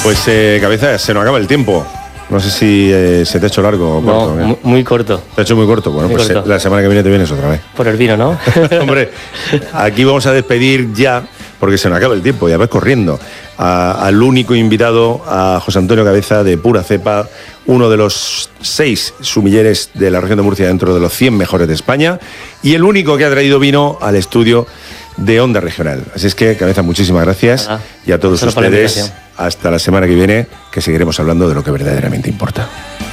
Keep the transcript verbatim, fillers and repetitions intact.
Pues eh, Cabeza, se nos acaba el tiempo. No sé si eh, se te ha hecho largo o corto. No, muy, muy corto. ¿Te ha hecho muy corto? Bueno, muy pues corto. Eh, la semana que viene te vienes otra vez. Por el vino, ¿no? Hombre, aquí vamos a despedir ya, porque se nos acaba el tiempo, ya ves corriendo, a, al único invitado, a José Antonio Cabeza, de pura cepa, uno de los seis sumilleres de la región de Murcia dentro de los cien mejores de España, y el único que ha traído vino al estudio de Onda Regional. Así es que, Cabeza, muchísimas gracias. Nada, y a todos solo por la ustedes, invitación. hasta la semana que viene, que seguiremos hablando de lo que verdaderamente importa.